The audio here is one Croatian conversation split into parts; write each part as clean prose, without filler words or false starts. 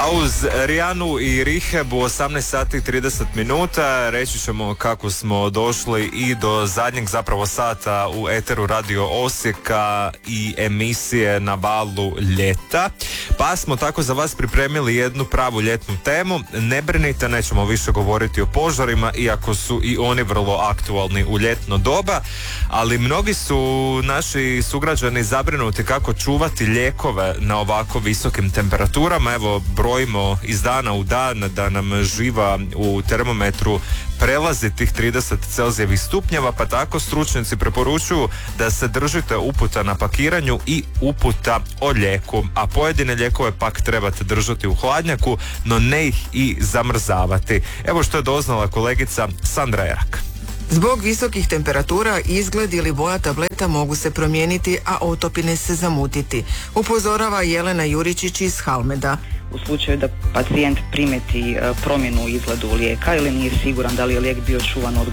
A uz Rijanu i Rehab u 18 sati 30 minuta reći ćemo kako smo došli i do zadnjeg zapravo sata u eteru Radio Osijeka i emisije Na valu ljeta. Pa smo tako za vas pripremili jednu pravu ljetnu temu. Ne brinite, nećemo više govoriti o požarima, iako su i oni vrlo aktualni u ljetno doba, ali mnogi su naši sugrađani zabrinuti kako čuvati lijekove na ovako visokim temperaturama. Evo, brojimo iz dana u dan da nam živa u termometru prelazi tih 30 Celzijevih stupnjeva, pa tako stručnjaci preporučuju da se držite uputa na pakiranju i uputa o lijeku, a pojedine lijekove pak trebate držati u hladnjaku, no ne ih i zamrzavati. Evo što je doznala kolegica Sandra Erak. Zbog visokih temperatura izgled ili boja tableta mogu se promijeniti, a otopine se zamutiti, upozorava Jelena Juričić iz Halmeda. U slučaju da pacijent primeti promjenu u izgledu lijeka ili nije siguran da li je lijek bio čuvan u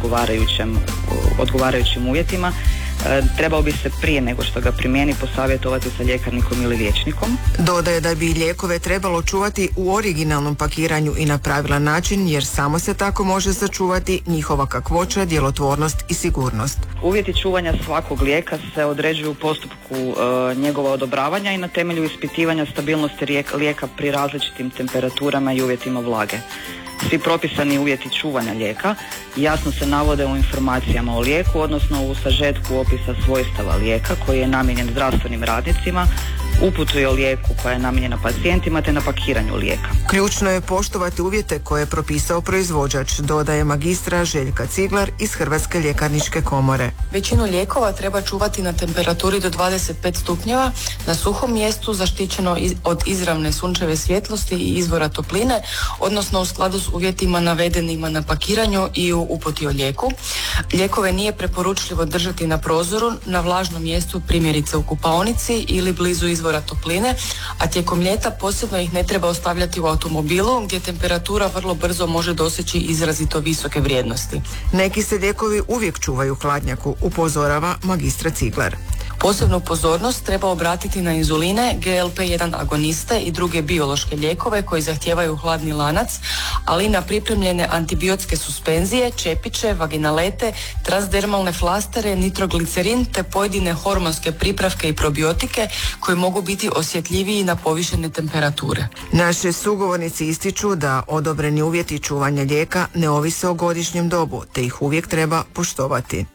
odgovarajućim uvjetima, trebao bi se prije nego što ga primijeni posavjetovati sa ljekarnikom ili liječnikom. Dodaje da bi lijekove trebalo čuvati u originalnom pakiranju i na pravilan način, jer samo se tako može sačuvati njihova kakvoća, djelotvornost i sigurnost. Uvjeti čuvanja svakog lijeka se određuju u postupku njegova odobravanja i na temelju ispitivanja stabilnosti lijeka pri različitim temperaturama i uvjetima vlage. Svi propisani uvjeti čuvanja lijeka jasno se navode u informacijama o lijeku, odnosno u sažetku opisa svojstava lijeka koji je namijenjen zdravstvenim radnicima, uputuje o lijeku koja je namijenjena pacijentima te na pakiranju lijeka. Ključno je poštovati uvjete koje je propisao proizvođač, dodaje magistra Željka Ciglar iz Hrvatske ljekarničke komore. Većinu lijekova treba čuvati na temperaturi do 25 stupnjeva, na suhom mjestu zaštićeno od izravne sunčeve svjetlosti i izvora topline, odnosno u skladu s uvjetima navedenima na pakiranju i u uputi o lijeku. Lijekove nije preporučljivo držati na prozoru, na vlažnom mjestu, primjerice u kupaonici ili blizu izvora topline, a tijekom ljeta posebno ih ne treba ostavljati u automobilu gdje temperatura vrlo brzo može doseći izrazito visoke vrijednosti. Neki se lijekovi uvijek čuvaju u hladnjaku, upozorava magistra Ciglar. Posebnu pozornost treba obratiti na inzuline, GLP-1 agoniste i druge biološke lijekove koji zahtijevaju hladni lanac, ali i na pripremljene antibiotske suspenzije, čepiće, vaginalete, transdermalne flastere, nitroglicerin te pojedine hormonske pripravke i probiotike koji mogu biti osjetljiviji na povišene temperature. Naše sugovornici ističu da odobreni uvjeti čuvanja lijeka ne ovise o godišnjem dobu, te ih uvijek treba poštovati.